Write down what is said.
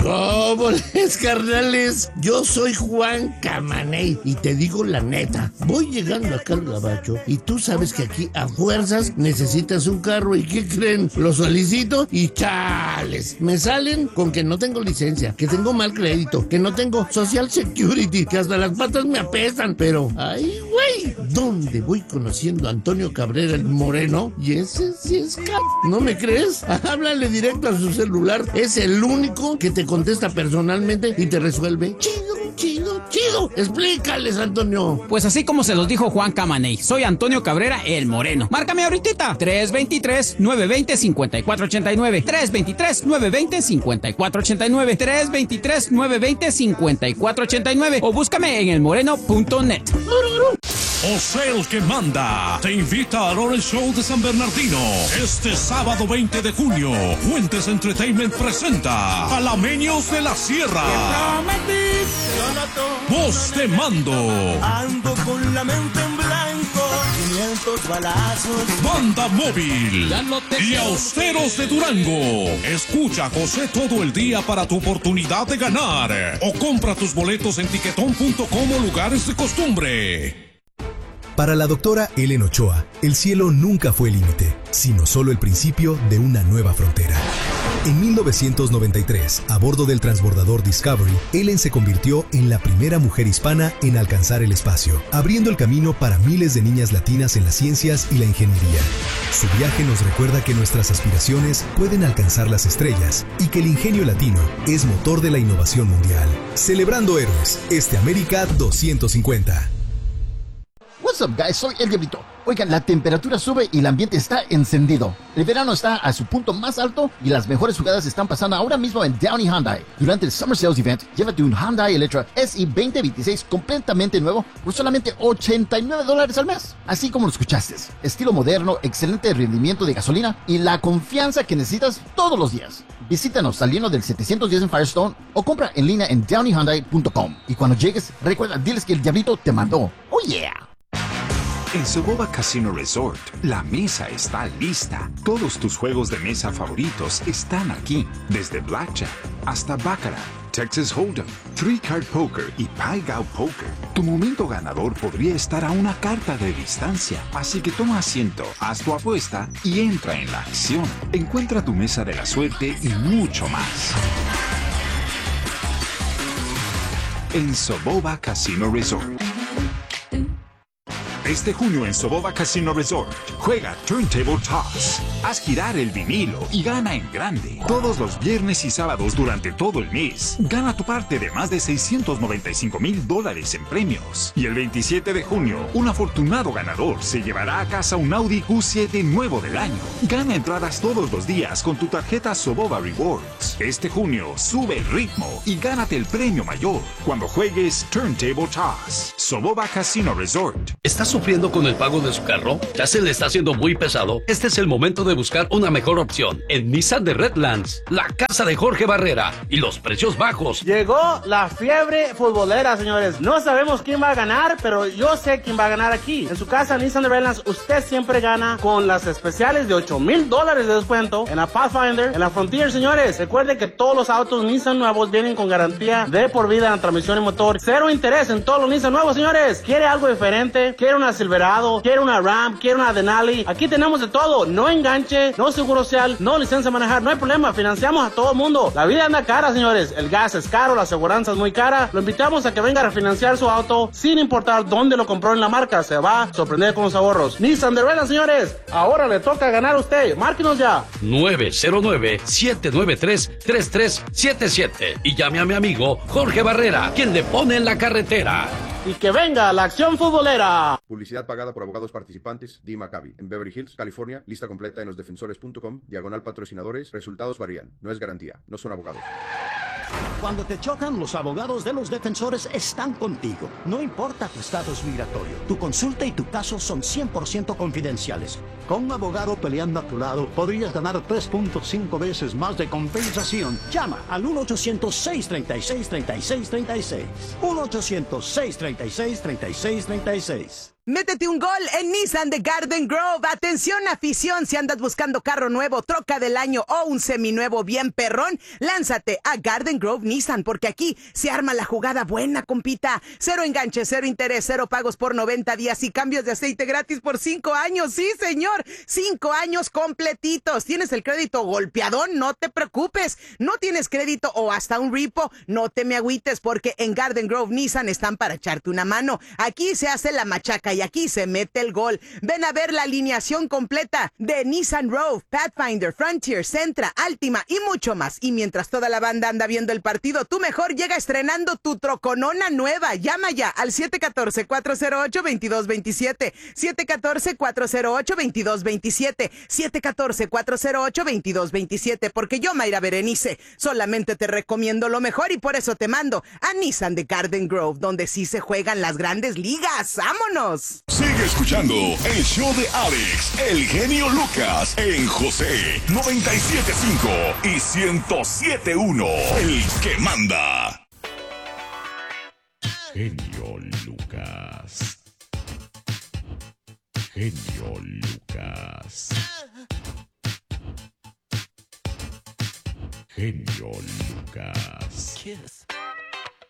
¿Cómo les, carnales? Yo soy Juan Camaney y te digo la neta. Voy llegando acá al gabacho y tú sabes que aquí a fuerzas necesitas un carro. ¿Y qué creen? Lo solicito y chales. Me salen con que no tengo licencia, que tengo mal crédito, que no tengo Social Security, que hasta las patas me apestan. Pero, ay, güey, ¿dónde voy conociendo a Antonio Cabrera el Moreno? Y ese sí es ¿no me crees? Háblale directo a su celular. Es el único que te contesta personalmente y te resuelve. Chido. Explícales, Antonio. Pues así como se los dijo Juan Camaney, soy Antonio Cabrera el Moreno. Márcame ahorita. 323-920-5489. 323-920-5489. 323-920-5489. O búscame en elmoreno.net. José el que manda te invita al Ore Show de San Bernardino este sábado 20 de junio. Fuentes Entertainment presenta Palameños de la Sierra. Voz de mando. Ando con la mente en blanco. 500 balazos. Banda móvil. Y Austeros de Durango. Escucha a José todo el día para tu oportunidad de ganar. O compra tus boletos en tiquetón.com o lugares de costumbre. Para la doctora Ellen Ochoa, el cielo nunca fue el límite, sino solo el principio de una nueva frontera. En 1993, a bordo del transbordador Discovery, Ellen se convirtió en la primera mujer hispana en alcanzar el espacio, abriendo el camino para miles de niñas latinas en las ciencias y la ingeniería. Su viaje nos recuerda que nuestras aspiraciones pueden alcanzar las estrellas y que el ingenio latino es motor de la innovación mundial. Celebrando héroes, América 250. What's up, guys? Soy El Diablito. Oigan, la temperatura sube y el ambiente está encendido. El verano está a su punto más alto y las mejores jugadas están pasando ahora mismo en Downey Hyundai. Durante el Summer Sales Event, llévate un Hyundai Elantra SI 2026 completamente nuevo por solamente $89 al mes. Así como lo escuchaste. Estilo moderno, excelente rendimiento de gasolina y la confianza que necesitas todos los días. Visítanos saliendo del 710 en Firestone o compra en línea en downeyhyundai.com. Y cuando llegues, recuerda, diles que El Diablito te mandó. ¡Oh, yeah! En Soboba Casino Resort, la mesa está lista. Todos tus juegos de mesa favoritos están aquí. Desde Blackjack hasta Baccarat, Texas Hold'em, Three Card Poker y Pai Gow Poker. Tu momento ganador podría estar a una carta de distancia. Así que toma asiento, haz tu apuesta y entra en la acción. Encuentra tu mesa de la suerte y mucho más en Soboba Casino Resort. Este junio en Soboba Casino Resort, juega Turntable Toss. Haz girar el vinilo y gana en grande. Todos los viernes y sábados durante todo el mes, gana tu parte de más de $695,000 en premios. Y el 27 de junio, un afortunado ganador se llevará a casa un Audi Q7 nuevo del año. Gana entradas todos los días con tu tarjeta Soboba Rewards. Este junio, sube el ritmo y gánate el premio mayor cuando juegues Turntable Toss. Soboba Casino Resort. ¿Estás sufriendo con el pago de su carro? ¿Ya se le está haciendo muy pesado? Este es el momento de buscar una mejor opción. En Nissan de Redlands, la casa de Jorge Barrera y los precios bajos. Llegó la fiebre futbolera, señores. No sabemos quién va a ganar, pero yo sé quién va a ganar aquí. En su casa Nissan de Redlands, usted siempre gana con las especiales de $8,000 de descuento en la Pathfinder, en la Frontier, señores. Recuerde que todos los autos Nissan nuevos vienen con garantía de por vida en la transmisión y motor. Cero interés en todos los Nissan nuevos, señores. ¿Quiere algo diferente? ¿Quiere una Silverado? ¿Quiere una Ram? ¿Quiere una Denali? Aquí tenemos de todo. No enganche, no seguro social, no licencia de manejar, no hay problema. Financiamos a todo el mundo. La vida anda cara, señores. El gas es caro, la aseguranza es muy cara. Lo invitamos a que venga a refinanciar su auto sin importar dónde lo compró en la marca. Se va a sorprender con los ahorros. Nissan de Redlands, señores. Ahora le toca ganar a usted. Márquenos ya. 909-793-3377. Y llame a mi amigo Jorge Barrera, quien le pone en la carretera. Y que venga la acción futbolera. Publicidad pagada por abogados participantes. Dee Maccabi. En Beverly Hills, California. Lista completa en losdefensores.com. /patrocinadores. Resultados varían. No es garantía. No son abogados. Cuando te chocan, los abogados de Los Defensores están contigo. No importa tu estatus migratorio. Tu consulta y tu caso son 100% confidenciales. Con un abogado peleando a tu lado, podrías ganar 3.5 veces más de compensación. Llama al 1-800-636-3636. 1-800-636-3636. Métete un gol en Nissan de Garden Grove. Atención, afición, si andas buscando carro nuevo, troca del año o un seminuevo bien perrón, lánzate a Garden Grove Nissan, porque aquí se arma la jugada buena, compita. Cero enganche, cero interés, cero pagos por 90 días y cambios de aceite gratis por 5 años. Sí, señor, 5 años completitos. ¿Tienes el crédito golpeadón? No te preocupes. ¿No tienes crédito o hasta un repo? No te me agüites, porque en Garden Grove Nissan están para echarte una mano. Aquí se hace la machaca y aquí se mete el gol. Ven a ver la alineación completa de Nissan Rogue, Pathfinder, Frontier, Sentra, Altima y mucho más. Y mientras toda la banda anda viendo el partido, tú mejor llega estrenando tu troconona nueva. Llama ya al 714-408-2227, 714-408-2227, 714-408-2227, porque yo, Mayra Berenice, solamente te recomiendo lo mejor y por eso te mando a Nissan de Garden Grove, donde sí se juegan las grandes ligas. ¡Vámonos! Sigue escuchando el show de Alex, el genio Lucas, en José 97.5 y 107.1, el que manda. Genio Lucas. Genio Lucas. Genio Lucas.